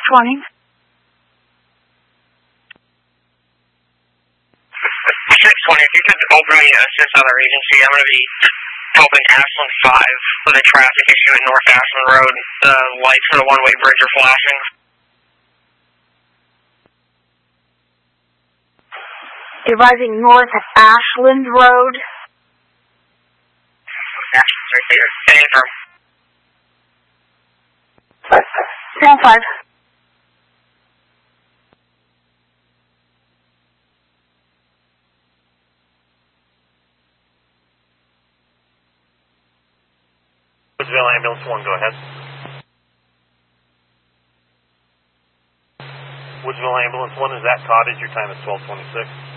620. 620, if you could open me to assist other agency, I'm going to be helping Ashland 5 with a traffic issue at North Ashland Road. The lights for the one-way bridge are flashing. Arriving north at Ashland Road. Ashland's right there. Staying firm. 10-5. Woodsville Ambulance 1, go ahead. Woodsville Ambulance 1 is at Cottage. Your time is 12:26.